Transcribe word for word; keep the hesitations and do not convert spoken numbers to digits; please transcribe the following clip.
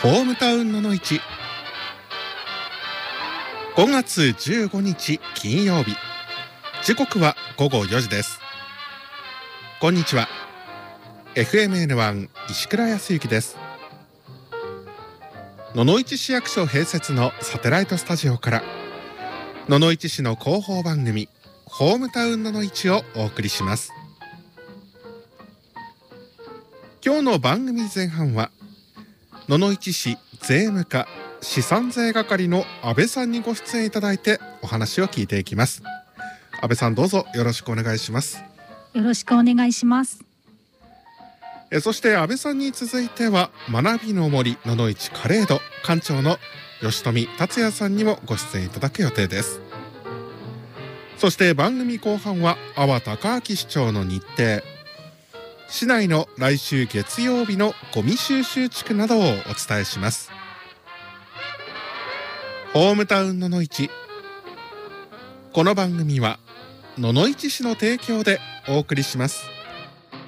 ホームタウンののいちごがつじゅうごにち金曜日、時刻はごごよじです。こんにちは。 エフエムエヌワン 石倉康之です。野々市市役所併設のサテライトスタジオから野々市市の広報番組ホームタウンののいちをお送りします。今日の番組前半は野々市市税務課資産税係の安倍さんにご出演いただいてお話を聞いていきます。安倍さん、どうぞよろしくお願いします。 よろしくお願いします。 えそして安倍さんに続いては学びの森野々市カレード館長の吉富達也さんにもご出演いただく予定です。そして番組後半は阿波隆明市長の日程、市内の来週月曜日のゴミ収集地区などをお伝えします。ホームタウンののいち、この番組は野々市市の提供でお送りします。